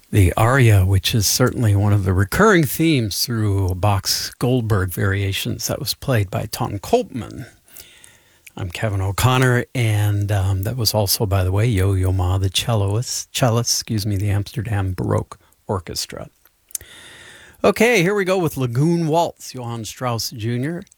The aria, which is certainly one of the recurring themes through Bach's Goldberg variations, that was played by Ton Koopman. I'm Kevin O'Connor, and that was also, by the way, Yo-Yo Ma, the cellist, the Amsterdam Baroque Orchestra. Okay, here we go with Lagoon Waltz, Johann Strauss Jr.,